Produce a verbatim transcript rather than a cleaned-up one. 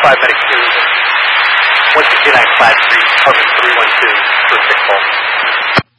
five medic two, one sixty-nine class three, Harvard three one two for six call.